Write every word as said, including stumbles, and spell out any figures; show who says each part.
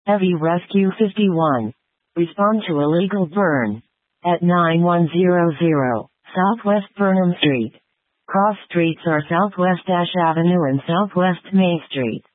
Speaker 1: Heavy Rescue fifty-one. Respond to illegal burn. At nine one zero zero, Southwest Burnham Street. Cross streets are Southwest Ash Avenue and Southwest Main Street.